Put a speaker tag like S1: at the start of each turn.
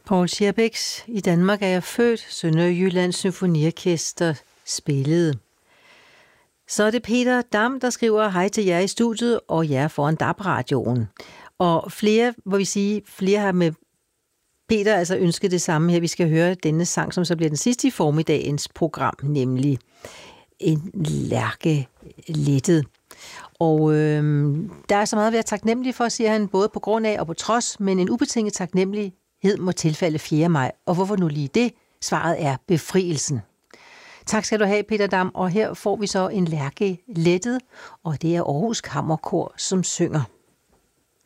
S1: Paul Scherbecks I Danmark er jeg født, Sønderjyllands Symfoniorkester spillede. Så er det Peter Dam, der skriver hej til jer i studiet og jer foran DAB-radioen. Og flere har med Peter altså ønsket det samme her. Vi skal høre denne sang, som så bliver den sidste i formiddagens program, nemlig en Lærke lettet. Og der er så meget at være taknemmelig for, siger han, både på grund af og på trods, men en ubetinget taknemmelighed må tilfalde 4. maj. Og hvorfor nu lige det? Svaret er befrielsen. Tak skal du have, Peter Dam, og her får vi så en Lærke lettet, og det er Aarhus Kammerkor, som synger.